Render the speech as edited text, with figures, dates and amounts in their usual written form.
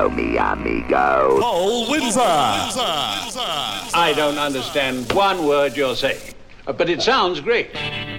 amigo, mi amigo. Paul Windsor. I don't understand one word you're saying, but it sounds great.